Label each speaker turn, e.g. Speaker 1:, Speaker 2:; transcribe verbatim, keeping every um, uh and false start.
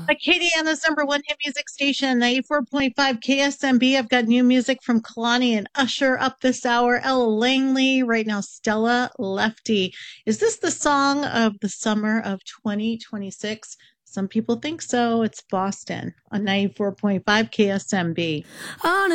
Speaker 1: Like Acadiana's number one hit music station, ninety-four point five K S M B. I've got new music from Kalani and Usher up this hour. Ella Langley, right now, Stella Lefty. Is this the song of the summer of twenty twenty-six? Some people think so. It's Boston on ninety-four point five K S M B. On a